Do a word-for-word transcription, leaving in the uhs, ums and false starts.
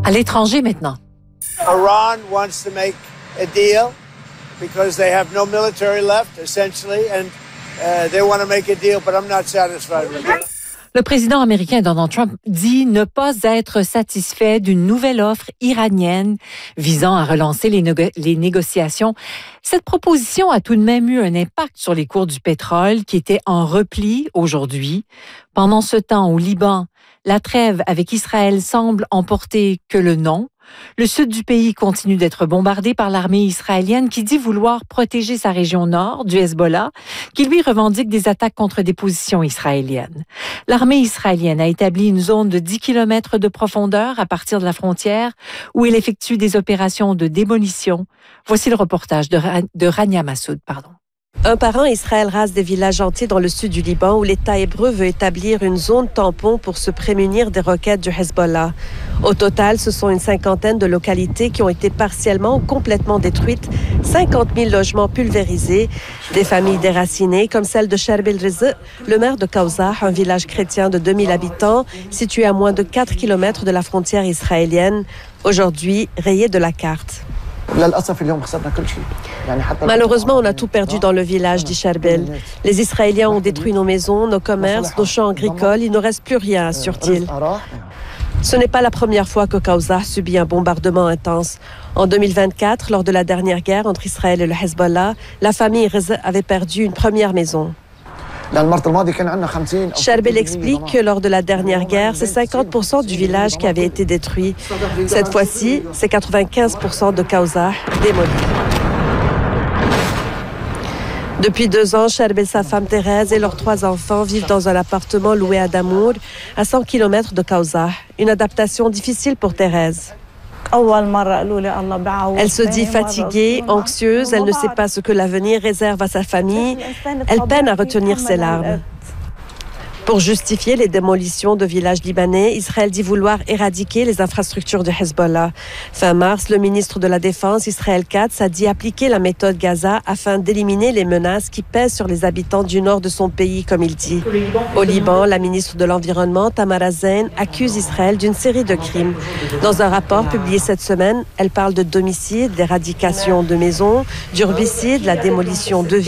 À l'étranger maintenant. Iran wants to make a deal because they have no military left, essentially, and uh, they want to make a deal, but I'm not satisfied with it. Le président américain Donald Trump dit ne pas être satisfait d'une nouvelle offre iranienne visant à relancer les, négo- les négociations. Cette proposition a tout de même eu un impact sur les cours du pétrole qui étaient en repli aujourd'hui. Pendant ce temps, au Liban, la trêve avec Israël semble emporter que le non. Le sud du pays continue d'être bombardé par l'armée israélienne qui dit vouloir protéger sa région nord du Hezbollah, qui lui revendique des attaques contre des positions israéliennes. L'armée israélienne a établi une zone de dix kilomètres de profondeur à partir de la frontière où elle effectue des opérations de démolition. Voici le reportage de, Ra- de Rania Massoud. Pardon. Un par un, Israël rase des villages entiers dans le sud du Liban où l'État hébreu veut établir une zone tampon pour se prémunir des roquettes du Hezbollah. Au total, ce sont une cinquantaine de localités qui ont été partiellement ou complètement détruites, cinquante mille logements pulvérisés, des familles déracinées comme celle de Sharb el-Rizq, le maire de Kaouza, un village chrétien de deux mille habitants situé à moins de quatre kilomètres de la frontière israélienne, aujourd'hui rayé de la carte. Malheureusement, on a tout perdu dans le village, dit Charbel. Les Israéliens ont détruit nos maisons, nos commerces, nos champs agricoles. Il ne reste plus rien, assure-t-il. Ce n'est pas la première fois que Kaouza subit un bombardement intense. En deux mille vingt-quatre, lors de la dernière guerre entre Israël et le Hezbollah, la famille Rizq avait perdu une première maison. Charbel explique que lors de la dernière guerre, c'est cinquante pour cent du village qui avait été détruit. Cette fois-ci, c'est quatre-vingt-quinze pour cent de Kaouza démoli. Depuis deux ans, Charbel, sa femme Thérèse et leurs trois enfants vivent dans un appartement loué à Damour, à cent kilomètres de Kaouza. Une adaptation difficile pour Thérèse. Elle se dit fatiguée, anxieuse, elle ne sait pas ce que l'avenir réserve à sa famille. Elle peine à retenir ses larmes. Pour justifier les démolitions de villages libanais, Israël dit vouloir éradiquer les infrastructures de Hezbollah. Fin mars, le ministre de la Défense, Israël Katz, a dit appliquer la méthode Gaza afin d'éliminer les menaces qui pèsent sur les habitants du nord de son pays, comme il dit. Au Liban, la ministre de l'Environnement, Tamar Azein, accuse Israël d'une série de crimes. Dans un rapport publié cette semaine, elle parle de d'homicide, d'éradication de maisons, d'herbicide, la démolition de